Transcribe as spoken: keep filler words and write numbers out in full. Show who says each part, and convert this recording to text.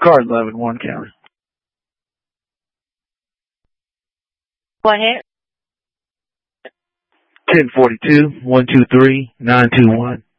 Speaker 1: Car eleven, Warren County.
Speaker 2: Go ahead.
Speaker 1: ten forty-two, one two three, nine two one.